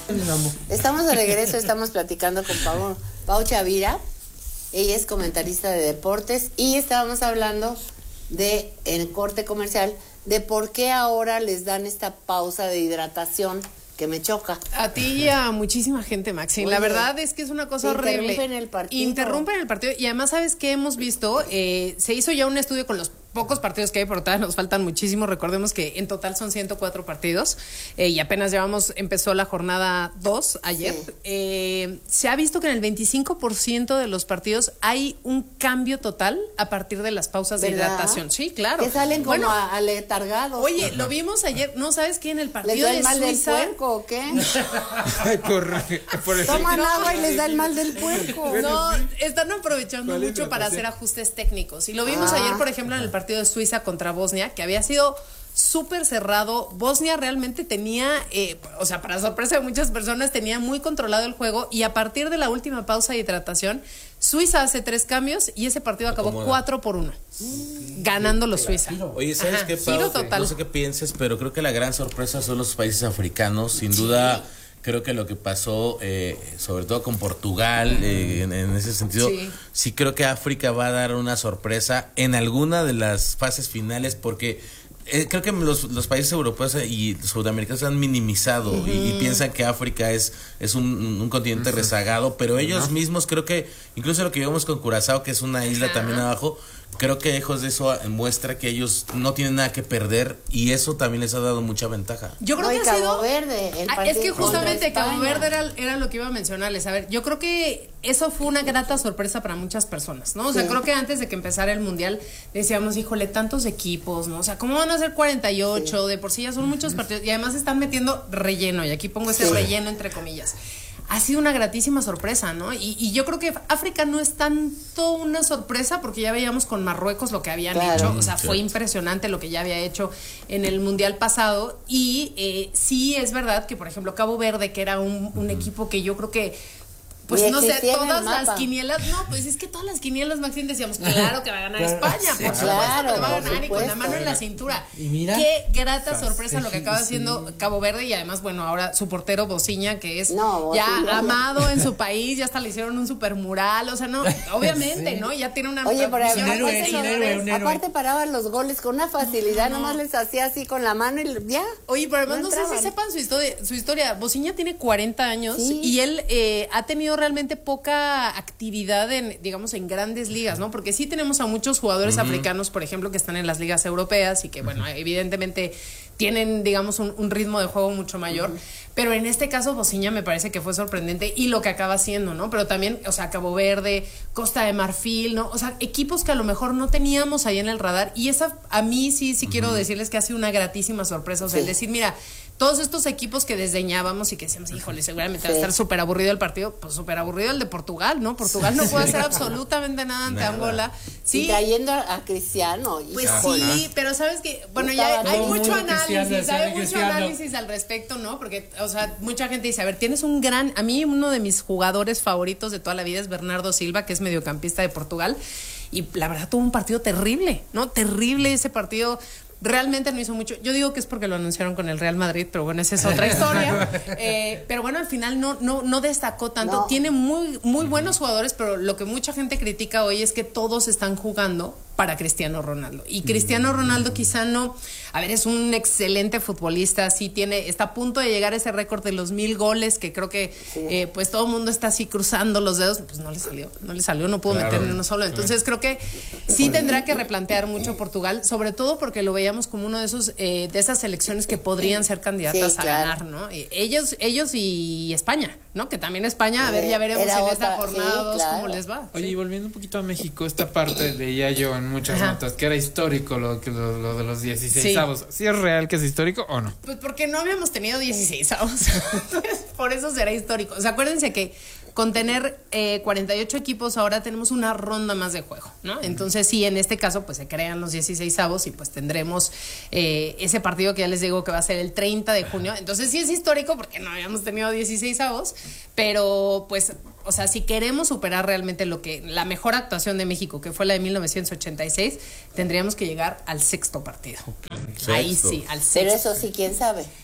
Estamos de regreso, estamos platicando con Pau Chavira. Ella es comentarista de deportes y estábamos hablando en corte comercial de por qué ahora les dan esta pausa de hidratación que me choca. A ti y a muchísima gente, Maxine. Oye, la verdad es que es una cosa horrible. Interrumpen el partido. Y además, ¿sabes qué hemos visto? Se hizo ya un estudio con los pocos partidos que hay, por todavía nos faltan muchísimos. Recordemos que en total son 104 partidos y apenas empezó la jornada 2 ayer. Sí. Se ha visto que en el 25% de los partidos hay un cambio total a partir de las pausas de hidratación. Sí, claro. Que salen como aletargados. Oye, lo vimos ayer, ¿no sabes qué? En el partido de Suiza. ¿Les da el mal del puerco o qué? Toman agua y les da el mal del puerco. No, están aprovechando mucho para hacer ajustes técnicos. Y lo vimos ayer, por ejemplo, en el partido de Suiza contra Bosnia, que había sido súper cerrado. Bosnia realmente tenía, para sorpresa de muchas personas, tenía muy controlado el juego, y a partir de la última pausa de hidratación, Suiza hace 3 cambios y ese partido acabó 4-1, ganando los Suiza. Oye, ¿sabes qué, Pau? No sé qué pienses, pero creo que la gran sorpresa son los países africanos, sin duda. Creo que lo que pasó, sobre todo con Portugal, en ese sentido, sí creo que África va a dar una sorpresa en alguna de las fases finales, porque creo que los países europeos y sudamericanos han minimizado y piensan que África es un continente rezagado, pero ellos mismos, creo que incluso lo que vemos con Curazao, que es una isla también abajo, creo que lejos de eso muestra que ellos no tienen nada que perder, y eso también les ha dado mucha ventaja. Yo creo que ha sido Cabo Verde, es que justamente Cabo Verde era lo que iba a mencionarles. A ver, yo creo que eso fue una grata sorpresa para muchas personas, ¿no? O sea, creo que antes de que empezara el Mundial decíamos, híjole, tantos equipos, ¿no? O sea, ¿cómo van a ser 48? De por sí ya son muchos partidos, y además están metiendo relleno, y aquí pongo ese relleno entre comillas. Ha sido una gratísima sorpresa, ¿no? Y yo creo que África no es tanto una sorpresa, porque ya veíamos con Marruecos lo que habían hecho. O sea, fue impresionante lo que ya había hecho en el Mundial pasado. Y sí es verdad que, por ejemplo, Cabo Verde, que era un equipo que yo creo que, pues no sé, todas las quinielas, pues es que todas las quinielas, Maxine, decíamos, claro que va a ganar España, por supuesto que va a ganar, y con la mano en la cintura. Y mira, qué grata sorpresa lo que acaba haciendo Cabo Verde, y además, bueno, ahora su portero Bociña, que es amado en su país, ya hasta le hicieron un super mural, o sea, no, obviamente, ¿no? Ya tiene una... Oye, pero aparte paraban los goles con una facilidad, nomás les hacía así con la mano y ya. Oye, pero además no sé si sepan su historia. Bociña tiene 40 años y él ha tenido realmente poca actividad en grandes ligas, ¿no? Porque sí tenemos a muchos jugadores africanos, por ejemplo, que están en las ligas europeas y que, bueno, evidentemente tienen, un ritmo de juego mucho mayor. Pero en este caso, Bociña me parece que fue sorprendente, y lo que acaba haciendo, ¿no? Pero también, o sea, Cabo Verde, Costa de Marfil, ¿no? O sea, equipos que a lo mejor no teníamos ahí en el radar, y esa, a mí sí quiero decirles que ha sido una gratísima sorpresa. O sea, el decir, mira, todos estos equipos que desdeñábamos y que decíamos, híjole, seguramente va a estar súper aburrido el partido, pues súper aburrido el de Portugal, ¿no? Portugal no puede hacer absolutamente nada ante Angola. Sí. Y trayendo a Cristiano. Pues sí, pero sabes que, bueno, ya hay mucho análisis al respecto, ¿no? Porque, o sea, mucha gente dice, a ver, tienes a mí uno de mis jugadores favoritos de toda la vida es Bernardo Silva, que es mediocampista de Portugal, y la verdad tuvo un partido terrible, ¿no? Terrible ese partido. Realmente no hizo mucho. Yo digo que es porque lo anunciaron con el Real Madrid, pero bueno, esa es otra historia. Pero bueno, al final no destacó tanto. Tiene muy buenos jugadores, pero lo que mucha gente critica hoy es que todos están jugando para Cristiano Ronaldo. Y Cristiano Ronaldo quizá no... A ver, es un excelente futbolista, sí está a punto de llegar a ese récord de los 1000 goles, que creo que pues todo el mundo está así cruzando los dedos. Pues no le salió, no pudo meter ni uno solo. Entonces creo que sí tendrá que replantear mucho Portugal, sobre todo porque lo veíamos como uno de esos de esas selecciones que podrían ser candidatas a ganar, ¿no? Ellos y España, ¿no? Que también España, a ver, ya veremos en esta jornada 2 cómo les va. Oye, y volviendo un poquito a México, esta parte leía yo en muchas notas que era histórico lo de los 16avos. ¿Sí es real que es histórico o no? Pues porque no habíamos tenido 16avos. Por eso será histórico. O sea, acuérdense que con tener 48 equipos ahora tenemos una ronda más de juego, ¿no? Entonces sí, en este caso pues se crean los 16avos y pues tendremos ese partido que ya les digo que va a ser el 30 de junio. Entonces sí es histórico porque no habíamos tenido 16avos, pero pues, o sea, si queremos superar realmente la mejor actuación de México, que fue la de 1986, tendríamos que llegar al 6º partido. Ahí sí, al 6º. Pero eso sí, ¿quién sabe?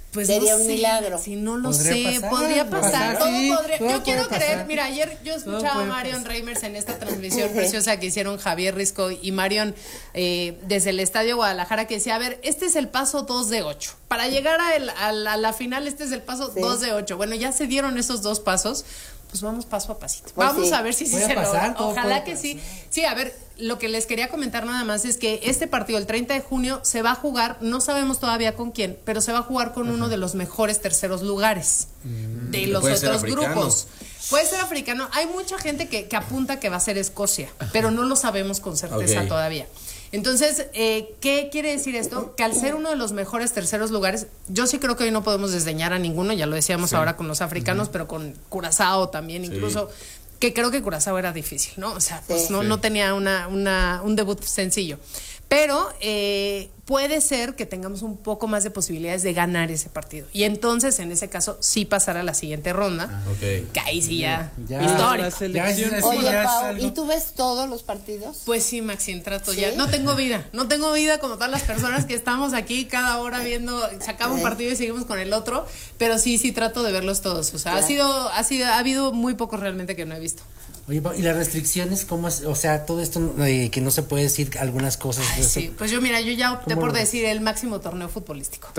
Pues sería no un sé, milagro. Si no lo sé, podría pasar. Todo sí, podría. todo Yo quiero puede creer. pasar. Mira, ayer yo escuchaba a Marion Reimers en esta transmisión preciosa que hicieron Javier Risco y Marion desde el Estadio Guadalajara, que decía, a ver, este es el paso 2 de 8. Para llegar a la final, este es el paso 2 de 8. Bueno, ya se dieron esos 2 pasos. Pues vamos paso a pasito. Pues vamos sí. a ver si Puede se pasar, logra. Ojalá que pasar. sí. Sí, a ver, lo que les quería comentar nada más es que este partido, el 30 de junio, se va a jugar, no sabemos todavía con quién, pero se va a jugar con uno de los mejores terceros lugares de los otros grupos. Puede ser africano. Hay mucha gente que apunta que va a ser Escocia, pero no lo sabemos con certeza todavía. Entonces, ¿qué quiere decir esto? Que al ser uno de los mejores terceros lugares, yo sí creo que hoy no podemos desdeñar a ninguno, ya lo decíamos ahora con los africanos, pero con Curazao también, incluso, que creo que Curazao era difícil, ¿no? O sea, pues no tenía un debut sencillo. Pero puede ser que tengamos un poco más de posibilidades de ganar ese partido. Y entonces, en ese caso, sí pasar a la siguiente ronda. Que ahí sí ya histórico. Oye, Pau, ¿y tú ves todos los partidos? Pues sí, Maxine, trato ya. No tengo vida como todas las personas que estamos aquí cada hora viendo, sacamos un partido y seguimos con el otro, pero sí trato de verlos todos. O sea, ha habido muy pocos realmente que no he visto. Oye, ¿y las restricciones cómo es? O sea, todo esto que no se puede decir algunas cosas. Ay, sí, pues yo ya opté por decir el máximo torneo futbolístico.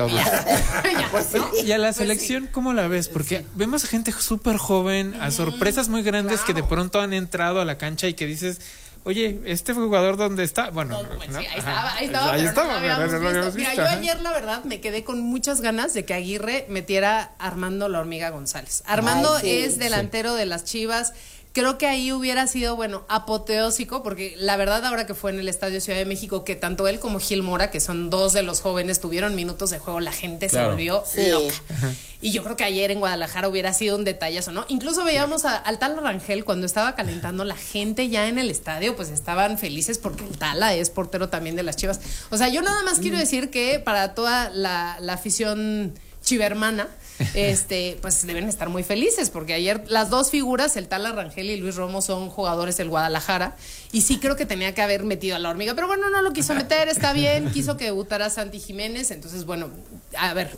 Y a la selección, ¿cómo la ves? Porque vemos gente súper joven, a sorpresas muy grandes que de pronto han entrado a la cancha y que dices, oye, ¿este jugador dónde está? Bueno, sí, ahí estaba, pero no lo habíamos visto. Mira, yo ayer la verdad me quedé con muchas ganas de que Aguirre metiera a Armando La Hormiga González. Armando es delantero de las Chivas. Creo que ahí hubiera sido, apoteósico, porque la verdad ahora que fue en el Estadio Ciudad de México, que tanto él como Gil Mora, que son dos de los jóvenes, tuvieron minutos de juego, la gente se volvió loca. Y yo creo que ayer en Guadalajara hubiera sido un detallazo, ¿no? Incluso veíamos al Tala Rangel cuando estaba calentando, la gente ya en el estadio, pues estaban felices porque el Tala es portero también de las Chivas. O sea, yo nada más quiero decir que para toda la afición chivermana, pues deben estar muy felices, porque ayer las dos figuras, el Tala Rangel y Luis Romo, son jugadores del Guadalajara, y sí creo que tenía que haber metido a La Hormiga, pero bueno, no lo quiso meter, está bien, quiso que debutara Santi Jiménez, entonces a ver,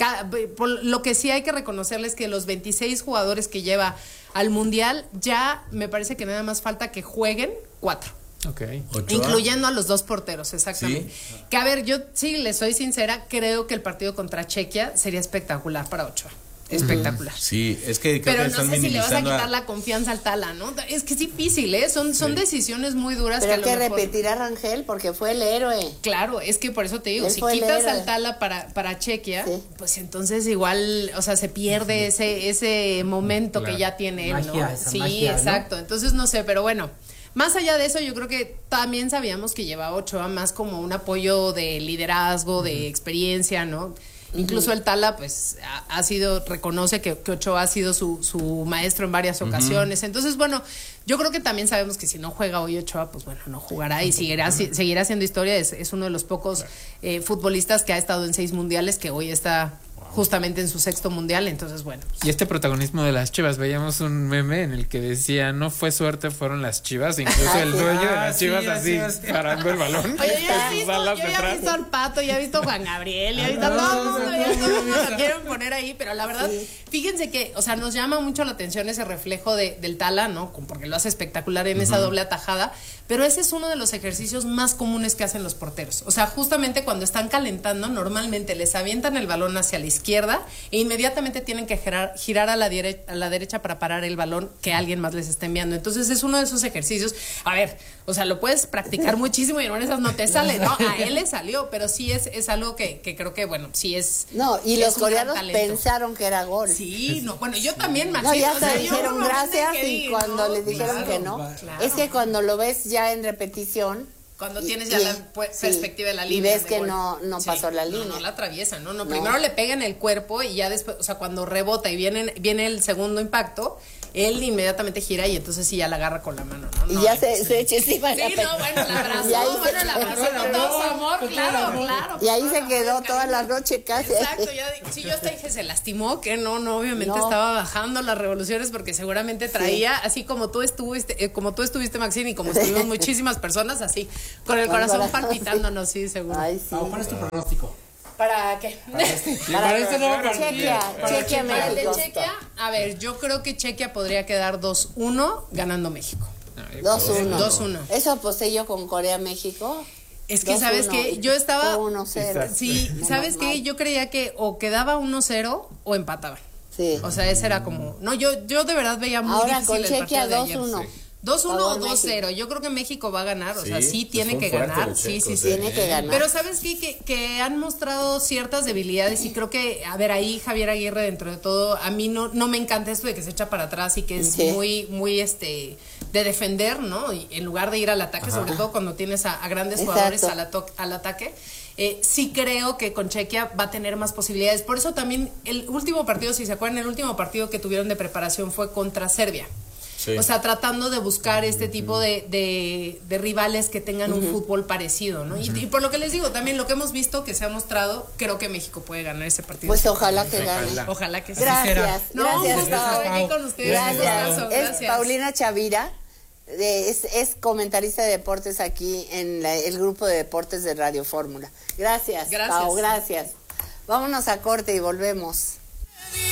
por lo que sí hay que reconocerles que los 26 jugadores que lleva al Mundial, ya me parece que nada más falta que jueguen 4. Incluyendo a los 2 porteros, exactamente. ¿Sí? Que a ver, yo sí les soy sincera, creo que el partido contra Chequia sería espectacular para Ochoa. Espectacular. Sí, es que creo pero que no están sé si le vas a minimizando quitar la confianza al Tala, ¿no? Es que es difícil, son decisiones muy duras. Pero que hay que repetir a Rangel porque fue el héroe. Claro, es que por eso te digo, si quitas al Tala para Chequia, pues entonces igual, o sea, se pierde ese momento que ya tiene él, ¿no? Magia, exacto. Entonces no sé, pero bueno. Más allá de eso, yo creo que también sabíamos que llevaba Ochoa más como un apoyo de liderazgo, de experiencia, ¿no? Incluso el Tala, pues, reconoce que Ochoa ha sido su maestro en varias ocasiones. Entonces, yo creo que también sabemos que si no juega hoy Ochoa, pues no jugará y seguirá haciendo historia. Es uno de los pocos futbolistas que ha estado en 6 mundiales, que hoy está justamente en su 6º mundial, entonces Y este protagonismo de las Chivas, veíamos un meme en el que decía, no fue suerte, fueron las Chivas, incluso el dueño de las Chivas así parando el balón. Oye, yo ya he visto al Pato, ya he visto a Juan Gabriel, ya he visto a todo el mundo, lo quieren poner ahí, pero la verdad, fíjense que, o sea, nos llama mucho la atención ese reflejo del Tala, ¿no? Porque lo hace espectacular en esa doble atajada, pero ese es uno de los ejercicios más comunes que hacen los porteros. O sea, justamente cuando están calentando, normalmente les avientan el balón hacia la izquierda e inmediatamente tienen que girar a la derecha para parar el balón que alguien más les está enviando. Entonces es uno de esos ejercicios, a ver, o sea, lo puedes practicar muchísimo y en esas no te sale, ¿no? A él le salió, pero sí es algo que creo que, sí es... No, y los coreanos pensaron que era gol. Sí, yo también, Maxi. No, ya se dijeron gracias y cuando les dijeron que no. Claro. Es que cuando lo ves ya en repetición... Cuando tienes ya la perspectiva de la línea. Y ves que no pasó la línea. No la atraviesa, ¿no? Primero le pega en el cuerpo y ya después, o sea, cuando rebota y viene el segundo impacto, él inmediatamente gira y entonces sí ya la agarra con la mano, ¿no? Y ya se echa encima. Sí, la abrazó, la abrazó con todo su amor, claro. Y ahí se quedó toda la noche casi. Exacto, yo hasta dije, se lastimó, que no, obviamente estaba bajando las revoluciones porque seguramente traía, así como tú estuviste, Maxine, y como estuvimos muchísimas personas, así, con el corazón palpitándonos, sí, seguro. Ay, sí. ¿Cuál es tu pronóstico? ¿Para qué? Para Chequia, México. De Chequia, a ver, yo creo que Chequia podría quedar 2-1 ganando México. 2-1. Eso aposté yo con Corea, México. Es que, ¿sabes qué? Yo estaba... 1-0. Sí, ¿sabes qué? Yo creía que o quedaba 1-0 o empataban. Sí. O sea, ese era como... No, yo de verdad veía muy ahora difícil con Chequia 2-1. 2-1 o 2-0. Yo creo que México va a ganar. O sea, sí tiene que ganar. Sí. Tiene que ganar. Pero ¿sabes qué? Que han mostrado ciertas debilidades y creo que, a ver, ahí Javier Aguirre, dentro de todo, a mí no me encanta esto de que se echa para atrás y que es muy de defender, ¿no? Y en lugar de ir al ataque, sobre todo cuando tienes a grandes jugadores al ataque. Sí creo que con Chequia va a tener más posibilidades. Por eso también el último partido, si se acuerdan, el último partido que tuvieron de preparación fue contra Serbia. Sí. O sea, tratando de buscar este tipo de rivales que tengan un fútbol parecido, ¿no? Y por lo que les digo, también lo que hemos visto que se ha mostrado, creo que México puede ganar ese partido. Pues ojalá que gane. Ojalá que sí. Gracias. Gracias, Pau. Aquí con ustedes. Gracias. Gracias. Es Paulina Chavira, es comentarista de deportes aquí en el grupo de deportes de Radio Fórmula. Gracias, Pau, gracias. Vámonos a corte y volvemos.